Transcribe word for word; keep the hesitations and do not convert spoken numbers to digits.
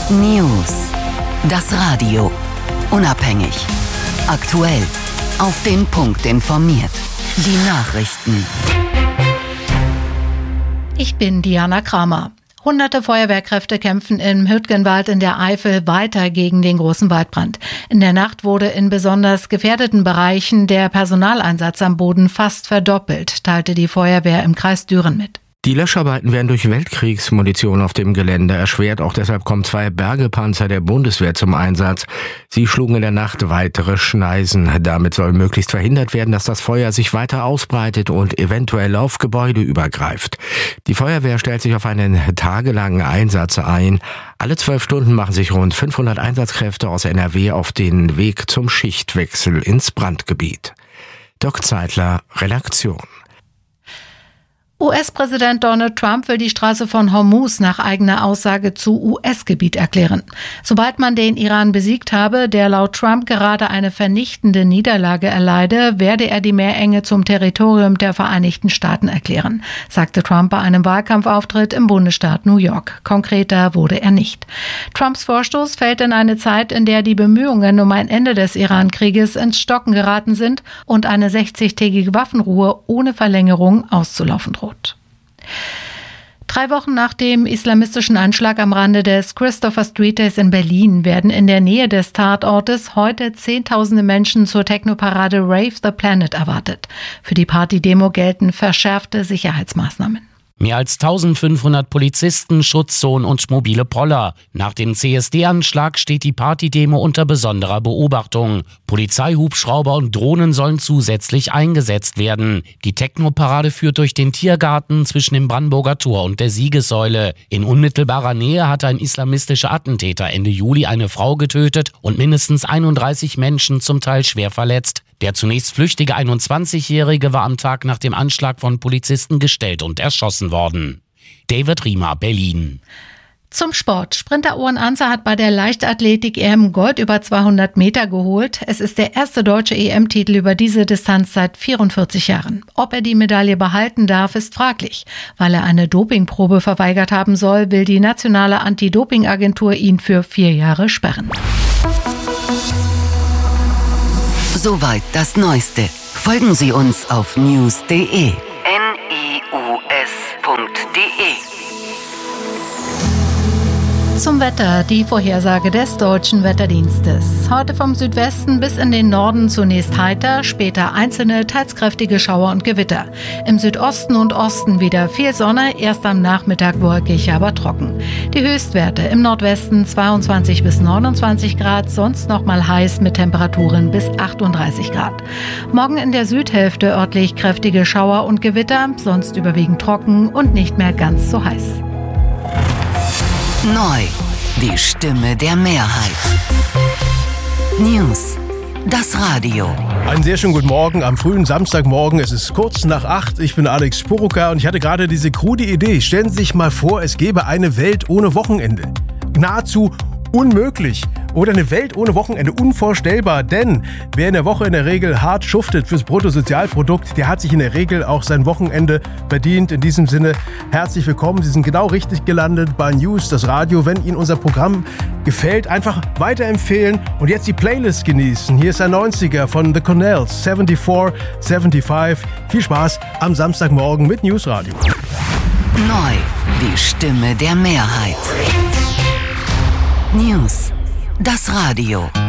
News. Das Radio. Unabhängig. Aktuell. Auf den Punkt informiert. Die Nachrichten. Ich bin Diana Kramer. Hunderte Feuerwehrkräfte kämpfen im Hüttgenwald in der Eifel weiter gegen den großen Waldbrand. In der Nacht wurde in besonders gefährdeten Bereichen der Personaleinsatz am Boden fast verdoppelt, teilte die Feuerwehr im Kreis Düren mit. Die Löscharbeiten werden durch Weltkriegsmunition auf dem Gelände erschwert. Auch deshalb kommen zwei Bergepanzer der Bundeswehr zum Einsatz. Sie schlugen in der Nacht weitere Schneisen. Damit soll möglichst verhindert werden, dass das Feuer sich weiter ausbreitet und eventuell auf Gebäude übergreift. Die Feuerwehr stellt sich auf einen tagelangen Einsatz ein. Alle zwölf Stunden machen sich rund fünfhundert Einsatzkräfte aus N R W auf den Weg zum Schichtwechsel ins Brandgebiet. Dirk Zeitler, Redaktion. U S-Präsident Donald Trump will die Straße von Hormuz nach eigener Aussage zu U S-Gebiet erklären. Sobald man den Iran besiegt habe, der laut Trump gerade eine vernichtende Niederlage erleide, werde er die Meerenge zum Territorium der Vereinigten Staaten erklären, sagte Trump bei einem Wahlkampfauftritt im Bundesstaat New York. Konkreter wurde er nicht. Trumps Vorstoß fällt in eine Zeit, in der die Bemühungen um ein Ende des Iran-Krieges ins Stocken geraten sind und eine sechzigtägige Waffenruhe ohne Verlängerung auszulaufen droht. Drei Wochen nach dem islamistischen Anschlag am Rande des Christopher Street Days in Berlin werden in der Nähe des Tatortes heute Zehntausende Menschen zur Technoparade Rave the Planet erwartet. Für die Partydemo gelten verschärfte Sicherheitsmaßnahmen. Mehr als eintausendfünfhundert Polizisten, Schutzzonen und mobile Poller. Nach dem C S D-Anschlag steht die Partydemo unter besonderer Beobachtung. Polizeihubschrauber und Drohnen sollen zusätzlich eingesetzt werden. Die Technoparade führt durch den Tiergarten zwischen dem Brandenburger Tor und der Siegessäule. In unmittelbarer Nähe hatte ein islamistischer Attentäter Ende Juli eine Frau getötet und mindestens einunddreißig Menschen zum Teil schwer verletzt. Der zunächst flüchtige einundzwanzigjährige war am Tag nach dem Anschlag von Polizisten gestellt und erschossen worden. David Riemer, Berlin. Zum Sport. Sprinter Owen Anzer hat bei der Leichtathletik-E M Gold über zweihundert Meter geholt. Es ist der erste deutsche E M-Titel über diese Distanz seit vierundvierzig Jahren. Ob er die Medaille behalten darf, ist fraglich. Weil er eine Dopingprobe verweigert haben soll, will die nationale Anti-Doping-Agentur ihn für vier Jahre sperren. Soweit das Neueste. Folgen Sie uns auf news punkt de. N I U S punkt de. Zum Wetter, die Vorhersage des Deutschen Wetterdienstes. Heute vom Südwesten bis in den Norden zunächst heiter, später einzelne, teils kräftige Schauer und Gewitter. Im Südosten und Osten wieder viel Sonne, erst am Nachmittag wolkig, aber trocken. Die Höchstwerte im Nordwesten zweiundzwanzig bis neunundzwanzig Grad, sonst noch mal heiß mit Temperaturen bis achtunddreißig Grad. Morgen in der Südhälfte örtlich kräftige Schauer und Gewitter, sonst überwiegend trocken und nicht mehr ganz so heiß. Neu. Die Stimme der Mehrheit. News. Das Radio. Einen sehr schönen guten Morgen am frühen Samstagmorgen. Es ist kurz nach acht. Ich bin Alex Puruka und ich hatte gerade diese krude Idee. Stellen Sie sich mal vor, es gäbe eine Welt ohne Wochenende. Nahezu unmöglich. Oder eine Welt ohne Wochenende, unvorstellbar, denn wer in der Woche in der Regel hart schuftet fürs Bruttosozialprodukt, der hat sich in der Regel auch sein Wochenende verdient. In diesem Sinne, herzlich willkommen. Sie sind genau richtig gelandet bei News, das Radio. Wenn Ihnen unser Programm gefällt, einfach weiterempfehlen und jetzt die Playlist genießen. Hier ist ein neunziger von The Cornells, vierundsiebzig fünfundsiebzig. Viel Spaß am Samstagmorgen mit News Radio. Neu, die Stimme der Mehrheit. News. Das Radio.